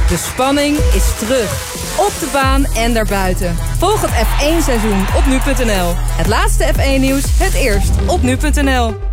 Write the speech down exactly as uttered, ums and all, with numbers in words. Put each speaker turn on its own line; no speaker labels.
De spanning is terug. Op de baan en daarbuiten. Volg het F één seizoen op nu punt n l. Het laatste F één nieuws, het eerst op nu punt n l.